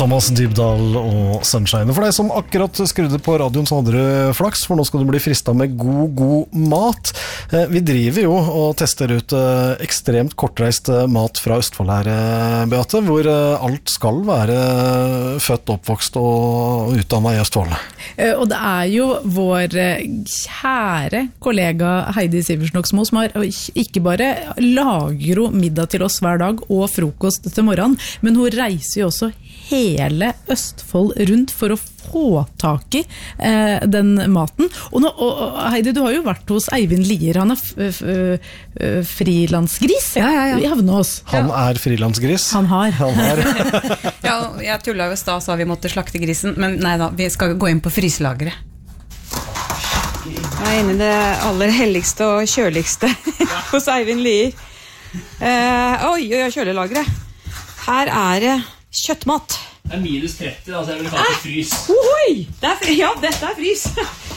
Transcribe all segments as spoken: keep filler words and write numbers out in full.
Thomas Dybdahl og Sunshine. For deg som akkurat skrudde på radioen, så hadde du flaks, for nå skal du bli fristet med god, god mat. Vi driver jo og tester ut ekstremt kortreist mat fra Østfold her, Beate, hvor alt skal være født, oppvokst og utdannet i Østfold. Og det er jo vår kjære kollega Heidi Sivertsen-Oksmo som har ikke bare lager hun middag til oss hver dag og frokost til morgenen, men hun reiser jo også hele Østfold rundt for å få tak i eh, den maten. Og, nå, og Heidi, du har jo vært hos Eivind Lier, han er f- f- f- frilansgris ja, ja, ja. i Havnås. Han er frilansgris. Han har. Han har. Ja, jeg tullet jo i sted, sa vi måtte slakte grisen, men nei da, vi skal gå inn på fryselageret. Jeg er inne i det aller helligste og kjøligste hos Eivind Lier. Eh, oi, oi, kjølelageret. Her er det kjøttmat. Det er minus tretti, da, så jeg vil kalle det frys. Ohoi! Det er, ja, dette er frys.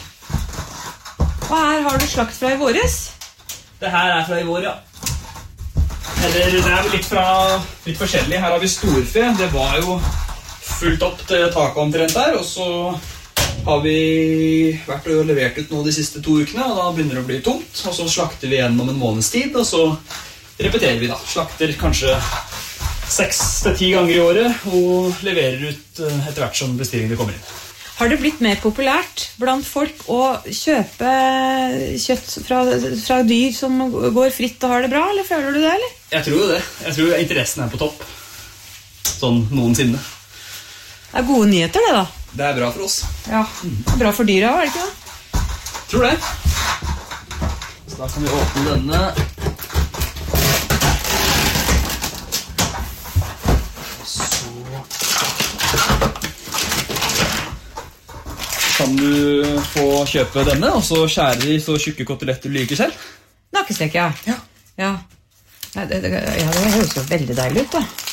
Og her har du slakt fra i våres. Det her er fra i vår, ja. Eller det er litt fra litt forskjellig. Her har vi storfe. Det var jo fullt opp til taket omtrent der, og så har vi vært og levert ut nå de siste to ukene, og da begynner det å bli tomt, og så slakter vi igjen om en måneds tid, og så repeterer vi da. Slakter kanskje seks til ti ganger i året, og leverer ut etter hvert som bestillingene kommer inn. Har det blitt mer populært blant folk å kjøpe kjøtt fra, fra dyr som går fritt og har det bra, eller føler du det, eller? Jeg tror jo det. Jeg tror interessen er på topp. Sånn noensinne. Det er gode nyheter, det da. Det er bra for oss. Ja, det er bra for dyra, er det ikke det? Tror det. Så da kan vi åpne denne. Kan du få kjøpe denne, og så skjærer de så tjukke koteletter du liker selv. Nakkestek, ja. Ja. Ja. Ja, det, det, ja, det høres jo veldig deilig ut da.